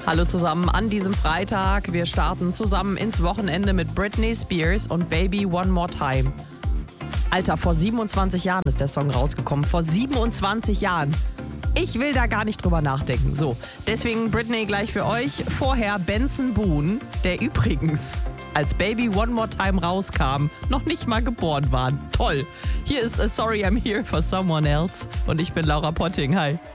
Hallo zusammen an diesem Freitag. Wir starten zusammen ins Wochenende mit Britney Spears und Baby One More Time. Alter, vor 27 Jahren ist der Song rausgekommen. Vor 27 Jahren. Ich will da gar nicht drüber nachdenken. So, deswegen Britney gleich für euch. Vorher Benson Boone, der übrigens, als Baby One More Time rauskam, noch nicht mal geboren war. Toll. Hier ist Sorry I'm Here for Someone Else und ich bin Laura Potting. Hi.